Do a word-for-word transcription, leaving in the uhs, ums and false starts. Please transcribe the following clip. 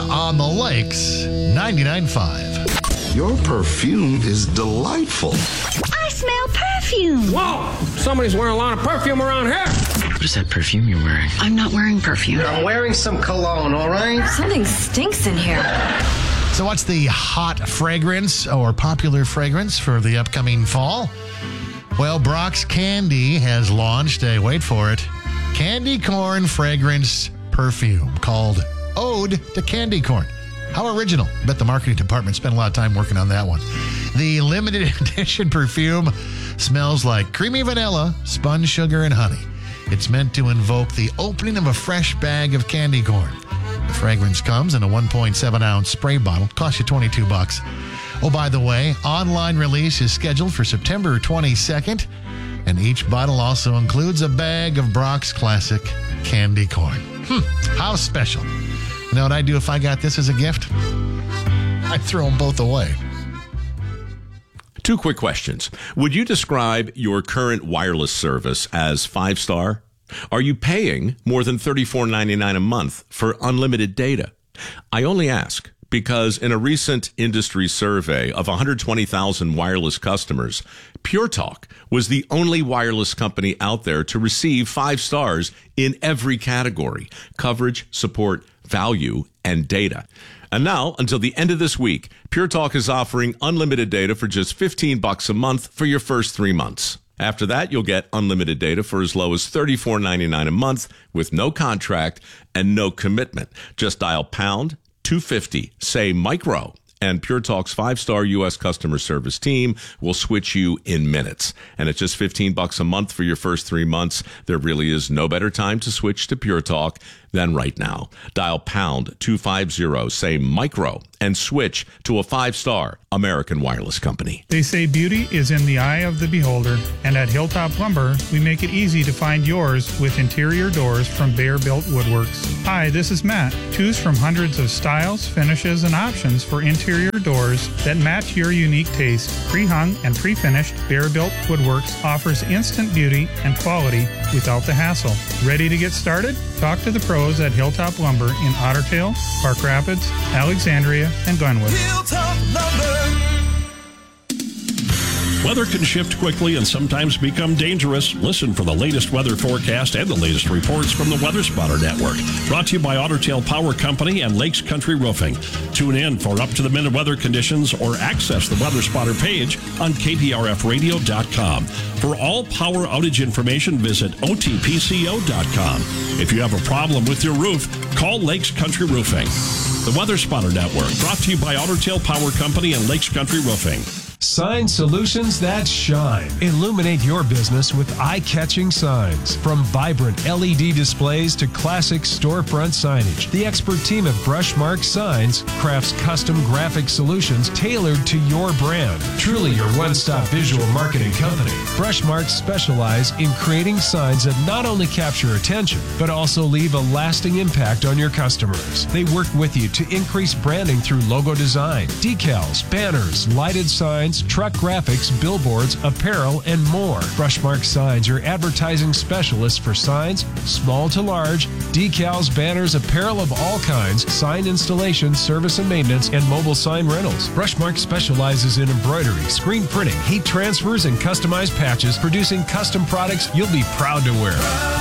on the Lakes ninety-nine point five. Your perfume is delightful. I smell perfume. Whoa! Somebody's wearing a lot of perfume around here. What is that perfume you're wearing? I'm not wearing perfume. I'm wearing some cologne, all right? Something stinks in here. So what's the hot fragrance or popular fragrance for the upcoming fall? Well, Brock's Candy has launched a, wait for it, candy corn fragrance perfume called Ode to Candy Corn. How original. I bet the marketing department spent a lot of time working on that one. The limited edition perfume smells like creamy vanilla, spun sugar, and honey. It's meant to invoke the opening of a fresh bag of candy corn. The fragrance comes in a one point seven ounce spray bottle. Costs you twenty-two bucks. Oh, by the way, online release is scheduled for September twenty-second, and each bottle also includes a bag of Brock's classic candy corn. Hmm, how special. You know what I'd do if I got this as a gift? I'd throw them both away. Two quick questions. Would you describe your current wireless service as five-star? Are you paying more than thirty-four ninety-nine a month for unlimited data? I only ask because in a recent industry survey of one hundred twenty thousand wireless customers, Pure Talk was the only wireless company out there to receive five stars in every category: coverage, support, value, and data. And now, until the end of this week, Pure Talk is offering unlimited data for just fifteen bucks a month for your first three months. After that, you'll get unlimited data for as low as thirty-four ninety-nine a month with no contract and no commitment. Just dial pound two fifty, say micro, and Pure Talk's five-star U S customer service team will switch you in minutes. And it's just fifteen bucks a month for your first three months. There really is no better time to switch to Pure Talk than right now. Dial pound two fifty, say micro, and switch to a five-star American wireless company. They say beauty is in the eye of the beholder, and at Hilltop Lumber, we make it easy to find yours with interior doors from Bear Built Woodworks. Hi, this is Matt. Choose from hundreds of styles, finishes, and options for interior doors that match your unique taste. Pre-hung and pre-finished, Bear Built Woodworks offers instant beauty and quality without the hassle. Ready to get started? Talk to the pros at Hilltop Lumber in Otter Tail, Park Rapids, Alexandria, and Glenwood. Hilltop Lumber. Weather can shift quickly and sometimes become dangerous. Listen for the latest weather forecast and the latest reports from the Weather Spotter Network. Brought to you by Otter Tail Power Company and Lakes Country Roofing. Tune in for up-to-the-minute weather conditions or access the Weather Spotter page on K T R F radio dot com. For all power outage information, visit O T P C O dot com. If you have a problem with your roof, call Lakes Country Roofing. The Weather Spotter Network, brought to you by Otter Tail Power Company and Lakes Country Roofing. Sign solutions that shine. Illuminate your business with eye-catching signs. From vibrant L E D displays to classic storefront signage, the expert team at Brushmark Signs crafts custom graphic solutions tailored to your brand. Truly your one-stop visual marketing company. Brushmark specialize in creating signs that not only capture attention, but also leave a lasting impact on your customers. They work with you to increase branding through logo design, decals, banners, lighted signs, truck graphics, billboards, apparel, and more. Brushmark Signs are advertising specialists for signs, small to large, decals, banners, apparel of all kinds, sign installation, service and maintenance, and mobile sign rentals. Brushmark specializes in embroidery, screen printing, heat transfers, and customized patches, producing custom products you'll be proud to wear.